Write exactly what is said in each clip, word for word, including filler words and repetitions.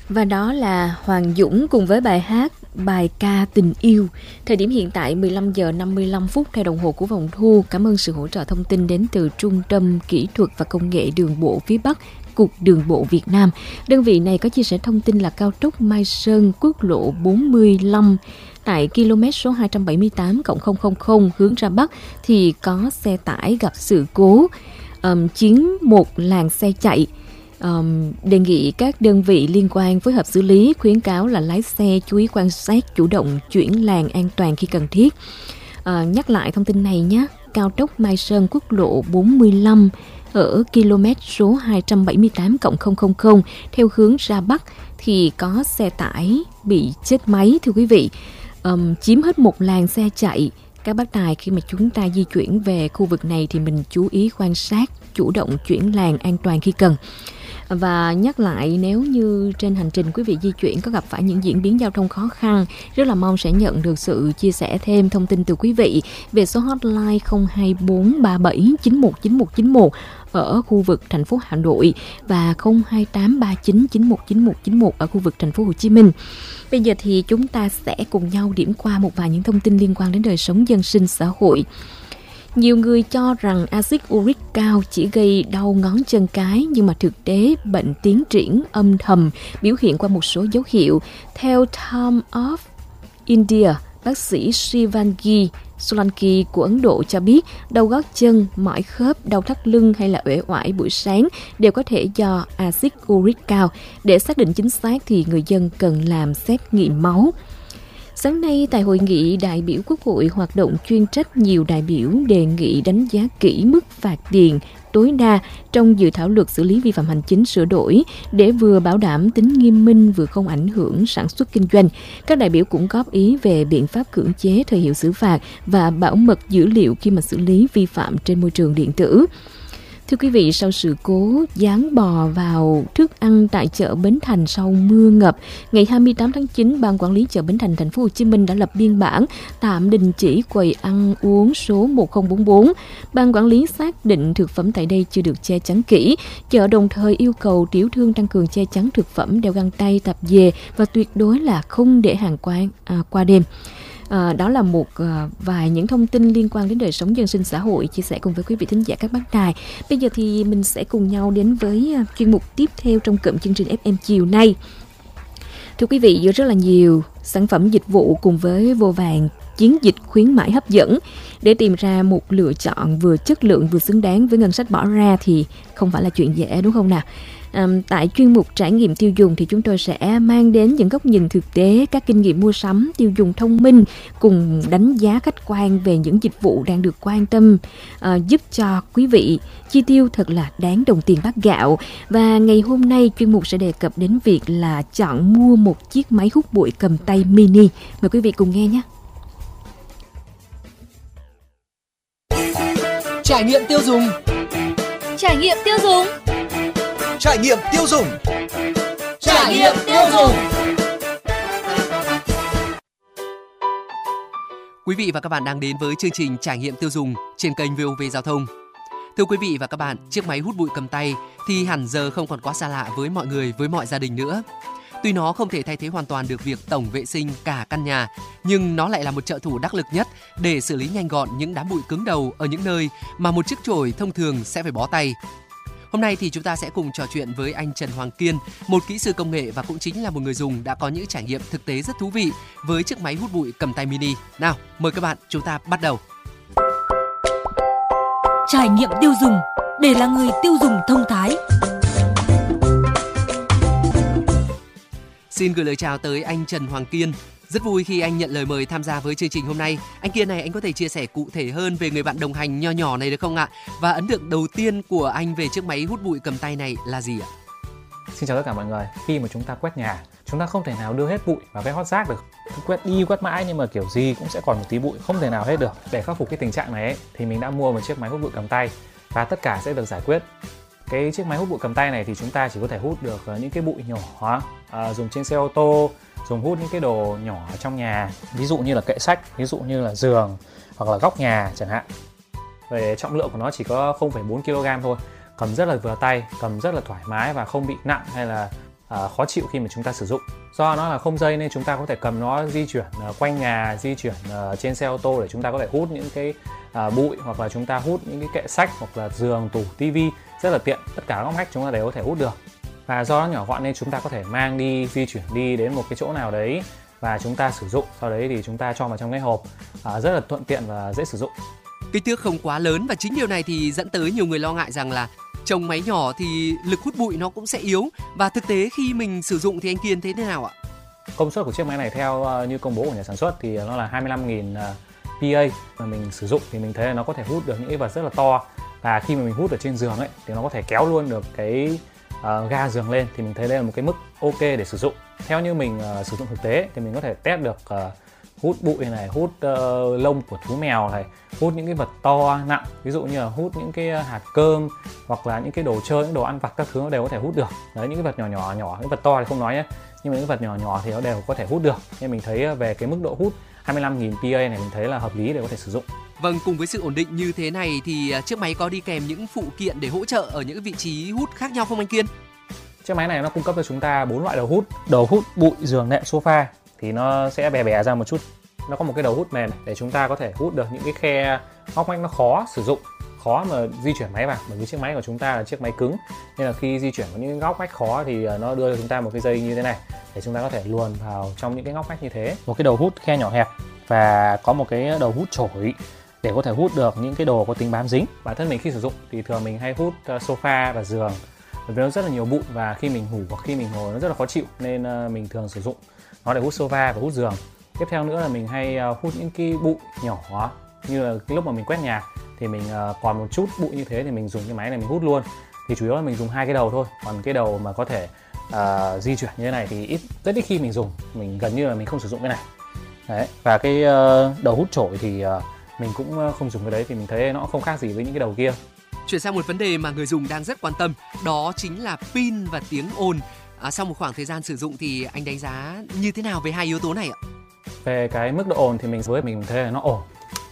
Và đó là Hoàng Dũng cùng với bài hát Bài ca tình yêu. Thời điểm hiện tại mười lăm giờ năm mươi lăm phút theo đồng hồ của vòng thu. Cảm ơn sự hỗ trợ thông tin đến từ Trung tâm Kỹ thuật và Công nghệ Đường bộ phía Bắc, Cục Đường bộ Việt Nam. Đơn vị này có chia sẻ thông tin là cao tốc Mai Sơn, quốc lộ bốn mươi lăm tại km số hai trăm bảy mươi tám cộng không không không hướng ra Bắc thì có xe tải gặp sự cố, um, chiếm một làn xe chạy. Um, đề nghị các đơn vị liên quan phối hợp xử lý, khuyến cáo là lái xe chú ý quan sát, chủ động chuyển làn an toàn khi cần thiết. Uh, nhắc lại thông tin này nhé, cao tốc Mai Sơn, quốc lộ bốn mươi lăm ở km số hai trăm bảy mươi tám cộng không không không theo hướng ra Bắc thì có xe tải bị chết máy thưa quý vị, um, chiếm hết một làn xe chạy. Các bác tài khi mà chúng ta di chuyển về khu vực này thì mình chú ý quan sát, chủ động chuyển làn an toàn khi cần. Và nhắc lại, nếu như trên hành trình quý vị di chuyển có gặp phải những diễn biến giao thông khó khăn, rất là mong sẽ nhận được sự chia sẻ thêm thông tin từ quý vị về số hotline không hai bốn ba bảy chín một chín một chín một ở khu vực thành phố Hà Nội và không hai tám ba chín chín một chín một chín một ở khu vực thành phố Hồ Chí Minh. Bây giờ thì chúng ta sẽ cùng nhau điểm qua một vài những thông tin liên quan đến đời sống dân sinh xã hội. Nhiều người cho rằng axit uric cao chỉ gây đau ngón chân cái, nhưng mà thực tế bệnh tiến triển âm thầm biểu hiện qua một số dấu hiệu. Theo Times of India, bác sĩ Shivangi Solanki của Ấn Độ cho biết đau gót chân, mỏi khớp, đau thắt lưng hay là uể oải buổi sáng đều có thể do axit uric cao. Để xác định chính xác thì người dân cần làm xét nghiệm máu. Sáng nay, tại hội nghị đại biểu Quốc hội hoạt động chuyên trách, nhiều đại biểu đề nghị đánh giá kỹ mức phạt tiền tối đa trong dự thảo luật xử lý vi phạm hành chính sửa đổi để vừa bảo đảm tính nghiêm minh vừa không ảnh hưởng sản xuất kinh doanh. Các đại biểu cũng góp ý về biện pháp cưỡng chế, thời hiệu xử phạt và bảo mật dữ liệu khi mà xử lý vi phạm trên môi trường điện tử. Thưa quý vị, sau sự cố gián bò vào thức ăn tại chợ Bến Thành sau mưa ngập, ngày hai mươi tám tháng chín, Ban Quản lý chợ Bến Thành thành phố Hồ Chí Minh đã lập biên bản tạm đình chỉ quầy ăn uống số một không bốn bốn. Ban Quản lý xác định thực phẩm tại đây chưa được che chắn kỹ. Chợ đồng thời yêu cầu tiểu thương tăng cường che chắn thực phẩm, đeo găng tay, tạp dề và tuyệt đối là không để hàng quán à, qua đêm. À, đó là một à, vài những thông tin liên quan đến đời sống dân sinh xã hội chia sẻ cùng với quý vị thính giả các bác đài. Bây giờ thì mình sẽ cùng nhau đến với à, chuyên mục tiếp theo trong cụm chương trình ép em chiều nay. Thưa quý vị, giữa rất là nhiều sản phẩm dịch vụ cùng với vô vàn chiến dịch khuyến mãi hấp dẫn để tìm ra một lựa chọn vừa chất lượng vừa xứng đáng với ngân sách bỏ ra thì không phải là chuyện dễ, đúng không nào? À, tại chuyên mục trải nghiệm tiêu dùng thì chúng tôi sẽ mang đến những góc nhìn thực tế, các kinh nghiệm mua sắm tiêu dùng thông minh cùng đánh giá khách quan về những dịch vụ đang được quan tâm, à, giúp cho quý vị chi tiêu thật là đáng đồng tiền bát gạo. Và ngày hôm nay chuyên mục sẽ đề cập đến việc là chọn mua một chiếc máy hút bụi cầm tay mini. Mời quý vị cùng nghe nhé. Trải nghiệm tiêu dùng. Trải nghiệm tiêu dùng. Trải nghiệm tiêu dùng. Trải nghiệm tiêu dùng. Quý vị và các bạn đang đến với chương trình Trải nghiệm tiêu dùng trên kênh vê o vê Giao thông. Thưa quý vị và các bạn, chiếc máy hút bụi cầm tay thì hẳn giờ không còn quá xa lạ với mọi người, với mọi gia đình nữa. Tuy nó không thể thay thế hoàn toàn được việc tổng vệ sinh cả căn nhà, nhưng nó lại là một trợ thủ đắc lực nhất để xử lý nhanh gọn những đám bụi cứng đầu ở những nơi mà một chiếc chổi thông thường sẽ phải bó tay. Hôm nay thì chúng ta sẽ cùng trò chuyện với anh Trần Hoàng Kiên, một kỹ sư công nghệ và cũng chính là một người dùng đã có những trải nghiệm thực tế rất thú vị với chiếc máy hút bụi cầm tay mini. Nào, mời các bạn, chúng ta bắt đầu. Trải nghiệm tiêu dùng để là người tiêu dùng thông thái. Xin gửi lời chào tới anh Trần Hoàng Kiên. Rất vui khi anh nhận lời mời tham gia với chương trình hôm nay. Anh Kiên này, anh có thể chia sẻ cụ thể hơn về người bạn đồng hành nho nhỏ này được không ạ? Và ấn tượng đầu tiên của anh về chiếc máy hút bụi cầm tay này là gì ạ? Xin chào tất cả mọi người. Khi mà chúng ta quét nhà, chúng ta không thể nào đưa hết bụi vào cái hót rác được. Quét đi quét mãi nhưng mà kiểu gì cũng sẽ còn một tí bụi, không thể nào hết được. Để khắc phục cái tình trạng này ấy, thì mình đã mua một chiếc máy hút bụi cầm tay và tất cả sẽ được giải quyết. Cái chiếc máy hút bụi cầm tay này thì chúng ta chỉ có thể hút được những cái bụi nhỏ, à, dùng trên xe ô tô, dùng hút những cái đồ nhỏ ở trong nhà, ví dụ như là kệ sách, ví dụ như là giường hoặc là góc nhà chẳng hạn. Về trọng lượng của nó chỉ có không phẩy bốn ki lô gam thôi, cầm rất là vừa tay, cầm rất là thoải mái và không bị nặng hay là uh, khó chịu khi mà chúng ta sử dụng. Do nó là không dây nên chúng ta có thể cầm nó di chuyển uh, quanh nhà, di chuyển uh, trên xe ô tô để chúng ta có thể hút những cái uh, bụi, hoặc là chúng ta hút những cái kệ sách hoặc là giường, tủ, tivi, rất là tiện. Tất cả các ngóc ngách chúng ta đều có thể hút được. Và do nó nhỏ gọn nên chúng ta có thể mang đi, di chuyển đi đến một cái chỗ nào đấy và chúng ta sử dụng. Sau đấy thì chúng ta cho vào trong cái hộp, uh, rất là thuận tiện và dễ sử dụng. Kích thước không quá lớn và chính điều này thì dẫn tới nhiều người lo ngại rằng là trồng máy nhỏ thì lực hút bụi nó cũng sẽ yếu. Và thực tế khi mình sử dụng thì anh Kiên thấy thế nào ạ? Công suất của chiếc máy này theo uh, như công bố của nhà sản xuất thì nó là hai mươi lăm nghìn uh, pê a. Mà mình sử dụng thì mình thấy là nó có thể hút được những cái vật rất là to. Và khi mà mình hút ở trên giường ấy thì nó có thể kéo luôn được cái uh, ga giường lên. Thì mình thấy đây là một cái mức ok để sử dụng. Theo như mình uh, sử dụng thực tế thì mình có thể test được uh, hút bụi này, hút uh, lông của thú mèo này, hút những cái vật to nặng, ví dụ như là hút những cái hạt cơm hoặc là những cái đồ chơi, những đồ ăn vặt các thứ nó đều có thể hút được. Đấy, những cái vật nhỏ nhỏ nhỏ, những vật to thì không nói nhé, nhưng mà những vật nhỏ nhỏ thì nó đều có thể hút được. Nên mình thấy về cái mức độ hút hai mươi lăm nghìn pê a này mình thấy là hợp lý để có thể sử dụng. Vâng, cùng với sự ổn định như thế này thì chiếc máy có đi kèm những phụ kiện để hỗ trợ ở những vị trí hút khác nhau không anh Kiên? Chiếc máy này nó cung cấp cho chúng ta bốn loại đầu hút. Đầu hút bụi, giường, nệm, sofa thì nó sẽ bè bè ra một chút. Nó có một cái đầu hút mềm để chúng ta có thể hút được những cái khe ngóc ngách nó khó sử dụng, khó mà di chuyển máy vào, bởi vì chiếc máy của chúng ta là chiếc máy cứng nên là khi di chuyển vào những ngóc ngách khó thì nó đưa cho chúng ta một cái dây như thế này để chúng ta có thể luồn vào trong những cái ngóc ngách như thế. Một cái đầu hút khe nhỏ hẹp và có một cái đầu hút chổi để có thể hút được những cái đồ có tính bám dính. Bản thân mình khi sử dụng thì thường mình hay hút sofa và giường bởi vì nó rất là nhiều bụi và khi mình ngủ hoặc khi mình ngồi nó rất là khó chịu nên mình thường sử dụng nó để hút sofa và hút giường. Tiếp theo nữa là mình hay hút những cái bụi nhỏ như là cái lúc mà mình quét nhà thì mình còn một chút bụi như thế thì mình dùng cái máy này mình hút luôn. Thì chủ yếu là mình dùng hai cái đầu thôi, còn cái đầu mà có thể uh, di chuyển như thế này thì ít rất ít khi mình dùng, mình gần như là mình không sử dụng cái này. Đấy, và cái uh, đầu hút chổi thì uh, mình cũng không dùng cái đấy vì mình thấy nó không khác gì với những cái đầu kia. Chuyển sang một vấn đề mà người dùng đang rất quan tâm, đó chính là pin và tiếng ồn. À, sau một khoảng thời gian sử dụng thì anh đánh giá như thế nào về hai yếu tố này ạ? Về cái mức độ ồn thì mình với mình thấy là nó ổn.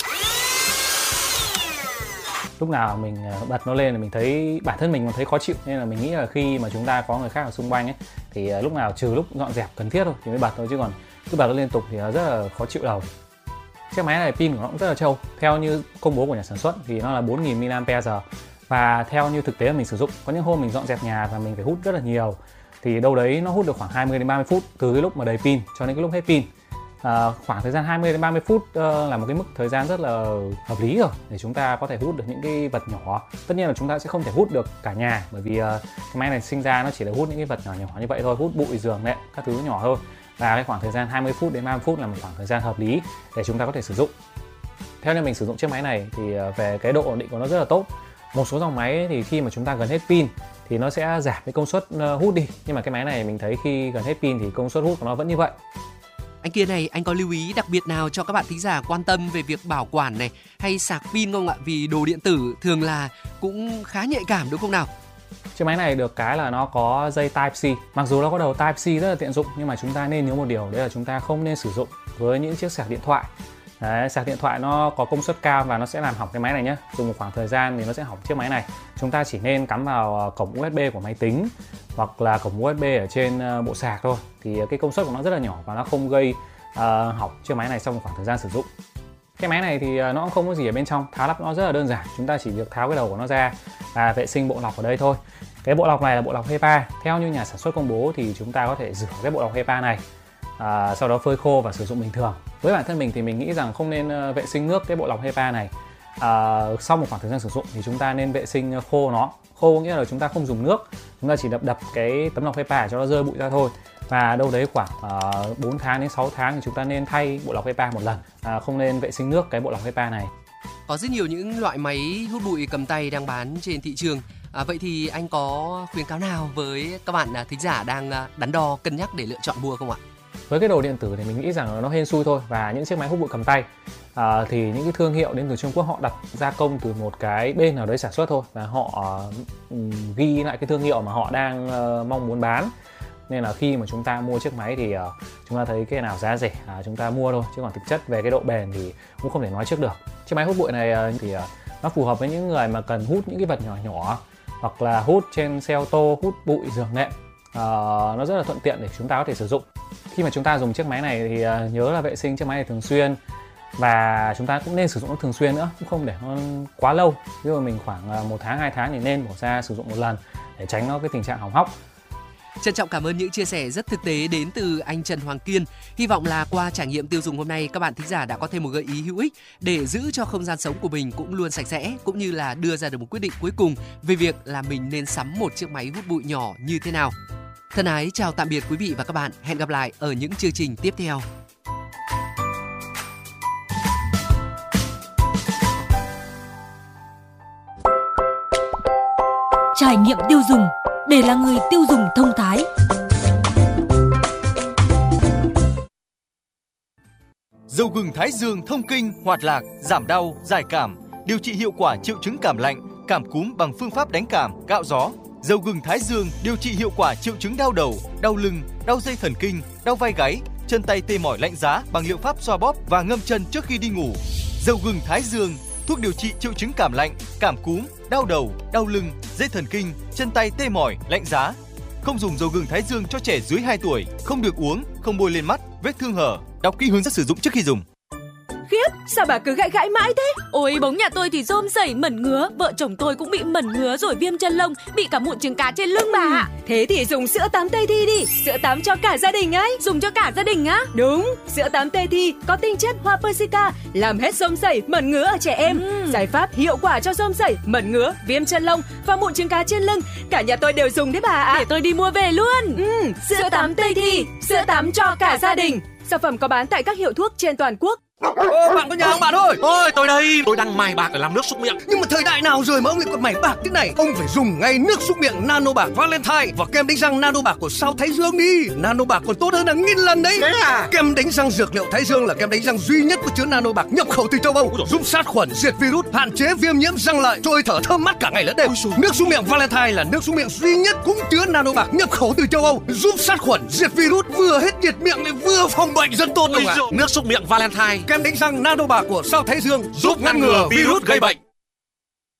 Lúc nào mình bật nó lên thì mình thấy bản thân mình còn thấy khó chịu, nên là mình nghĩ là khi mà chúng ta có người khác ở xung quanh ấy thì lúc nào trừ lúc dọn dẹp cần thiết thôi thì mới bật thôi, chứ còn cứ bật nó liên tục thì nó rất là khó chịu đầu. Chiếc máy này pin của nó cũng rất là trâu. Theo như công bố của nhà sản xuất thì nó là bốn nghìn mi-li-am-pe-giờ. Và theo như thực tế mà mình sử dụng, có những hôm mình dọn dẹp nhà và mình phải hút rất là nhiều thì đâu đấy nó hút được khoảng hai mươi đến ba mươi phút từ cái lúc mà đầy pin cho đến cái lúc hết pin. À, khoảng thời gian hai mươi đến ba mươi phút uh, là một cái mức thời gian rất là hợp lý rồi để chúng ta có thể hút được những cái vật nhỏ. Tất nhiên là chúng ta sẽ không thể hút được cả nhà bởi vì uh, cái máy này sinh ra nó chỉ để hút những cái vật nhỏ nhỏ như vậy thôi, hút bụi, giường, nệm, các thứ nhỏ thôi. Và cái khoảng thời gian hai mươi phút đến ba mươi phút là một khoảng thời gian hợp lý để chúng ta có thể sử dụng. Theo như mình sử dụng chiếc máy này thì uh, về cái độ ổn định của nó rất là tốt. Một số dòng máy thì khi mà chúng ta gần hết pin thì nó sẽ giảm cái công suất uh, hút đi, nhưng mà cái máy này mình thấy khi gần hết pin thì công suất hút của nó vẫn như vậy. Anh Kiên này, anh có lưu ý đặc biệt nào cho các bạn thính giả quan tâm về việc bảo quản này hay sạc pin không ạ? Vì đồ điện tử thường là cũng khá nhạy cảm đúng không nào? Chiếc máy này được cái là nó có dây Type-C. Mặc dù nó có đầu Type-C rất là tiện dụng nhưng mà chúng ta nên nhớ một điều, đấy là chúng ta không nên sử dụng với những chiếc sạc điện thoại. Đấy, sạc điện thoại nó có công suất cao và nó sẽ làm hỏng cái máy này nhé. Dùng một khoảng thời gian thì nó sẽ hỏng chiếc máy này. Chúng ta chỉ nên cắm vào cổng u ét bê của máy tính hoặc là cổng u ét bê ở trên bộ sạc thôi. Thì cái công suất của nó rất là nhỏ và nó không gây uh, hỏng chiếc máy này trong một khoảng thời gian sử dụng. Cái máy này thì nó cũng không có gì ở bên trong, tháo lắp nó rất là đơn giản. Chúng ta chỉ việc tháo cái đầu của nó ra và vệ sinh bộ lọc ở đây thôi. Cái bộ lọc này là bộ lọc HEPA. Theo như nhà sản xuất công bố thì chúng ta có thể rửa cái bộ lọc HEPA này, à, sau đó phơi khô và sử dụng bình thường. Với bản thân mình thì mình nghĩ rằng không nên vệ sinh nước cái bộ lọc HEPA này. À, sau một khoảng thời gian sử dụng thì chúng ta nên vệ sinh khô nó. Khô nghĩa là chúng ta không dùng nước, chúng ta chỉ đập đập cái tấm lọc HEPA cho nó rơi bụi ra thôi. Và đâu đấy khoảng uh, bốn tháng đến sáu tháng thì chúng ta nên thay bộ lọc HEPA một lần, à, không nên vệ sinh nước cái bộ lọc HEPA này. Có rất nhiều những loại máy hút bụi cầm tay đang bán trên thị trường. À, vậy thì anh có khuyến cáo nào với các bạn thính giả đang đắn đo cân nhắc để lựa chọn mua không ạ? Với cái đồ điện tử thì mình nghĩ rằng nó hên xui thôi, và những chiếc máy hút bụi cầm tay à, thì những cái thương hiệu đến từ Trung Quốc họ đặt gia công từ một cái bên nào đấy sản xuất thôi, và họ uh, ghi lại cái thương hiệu mà họ đang uh, mong muốn bán. Nên là khi mà chúng ta mua chiếc máy thì uh, chúng ta thấy cái nào giá rẻ à, chúng ta mua thôi, chứ còn thực chất về cái độ bền thì cũng không thể nói trước được. Chiếc máy hút bụi này uh, thì uh, nó phù hợp với những người mà cần hút những cái vật nhỏ nhỏ, hoặc là hút trên xe ô tô, hút bụi, giường nệm. nó rất là thuận tiện để chúng ta có thể sử dụng. Khi mà chúng ta dùng chiếc máy này thì uh, nhớ là vệ sinh chiếc máy này thường xuyên, và chúng ta cũng nên sử dụng nó thường xuyên nữa, cũng không để nó quá lâu. Ví dụ mình khoảng một tháng, hai tháng thì nên bỏ ra sử dụng một lần để tránh nó cái tình trạng hỏng hóc. Trân trọng cảm ơn những chia sẻ rất thực tế đến từ anh Trần Hoàng Kiên. Hy vọng là qua trải nghiệm tiêu dùng hôm nay, các bạn thính giả đã có thêm một gợi ý hữu ích để giữ cho không gian sống của mình cũng luôn sạch sẽ, cũng như là đưa ra được một quyết định cuối cùng về việc là mình nên sắm một chiếc máy hút bụi nhỏ như thế nào. Thân ái chào tạm biệt quý vị và các bạn. Hẹn gặp lại ở những chương trình tiếp theo. Trải nghiệm tiêu dùng để là người tiêu dùng thông thái. Dầu gừng Thái Dương thông kinh, hoạt lạc, giảm đau, giải cảm, điều trị hiệu quả triệu chứng cảm lạnh, cảm cúm bằng phương pháp đánh cảm, cạo gió. Dầu gừng Thái Dương điều trị hiệu quả triệu chứng đau đầu, đau lưng, đau dây thần kinh, đau vai gáy, chân tay tê mỏi lạnh giá bằng liệu pháp xoa bóp và ngâm chân trước khi đi ngủ. Dầu gừng Thái Dương, thuốc điều trị triệu chứng cảm lạnh, cảm cúm, đau đầu, đau lưng, dây thần kinh, chân tay tê mỏi, lạnh giá. Không dùng dầu gừng Thái Dương cho trẻ dưới hai tuổi, không được uống, không bôi lên mắt, vết thương hở. Đọc kỹ hướng dẫn sử dụng trước khi dùng. Khiếp, sao bà cứ gãi gãi mãi thế? Ôi, bóng nhà tôi thì rôm sẩy mẩn ngứa, vợ chồng tôi cũng bị mẩn ngứa rồi viêm chân lông, bị cả mụn trứng cá trên lưng bà ạ. Ừ, thế thì dùng sữa tắm Tây Thi đi, sữa tắm cho cả gia đình ấy. Dùng cho cả gia đình á? Đúng, sữa tắm Tây Thi có tinh chất hoa persica, làm hết rôm sẩy, mẩn ngứa ở trẻ em. Ừ. Giải pháp hiệu quả cho rôm sẩy, mẩn ngứa, viêm chân lông và mụn trứng cá trên lưng. Cả nhà tôi đều dùng đấy bà ạ. Để tôi đi mua về luôn. Ừ, sữa, sữa tắm Tây Thi, sữa tắm cho cả gia đình. Sản phẩm có bán tại các hiệu thuốc trên toàn quốc. Ô, bạn có nhà không bạn ơi? Ôi, tôi đây, tôi đang mài bạc để làm nước súc miệng. Nhưng mà thời đại nào rồi mà ông lại còn mài bạc thế này? Ông phải dùng ngay nước súc miệng Nano Bạc Valentine và kem đánh răng Nano Bạc của Sao Thái Dương đi. Nano Bạc còn tốt hơn là nghìn lần đấy. Thế à? Kem đánh răng dược liệu Thái Dương là kem đánh răng duy nhất có chứa Nano Bạc nhập khẩu từ châu Âu, giúp sát khuẩn, diệt virus, hạn chế viêm nhiễm răng lợi, trôi thở thơm mát cả ngày lẫn đêm. Nước súc miệng Valentine là nước súc miệng duy nhất cũng chứa Nano Bạc nhập khẩu từ châu Âu, giúp sát khuẩn, diệt virus, vừa hết nhiệt miệng lại vừa phòng bệnh, rất tốt luôn ạ. Nước súc miệng Valentine, kem đánh răng Nano Bạc của Sao Thái Dương giúp ngăn ngừa virus gây bệnh.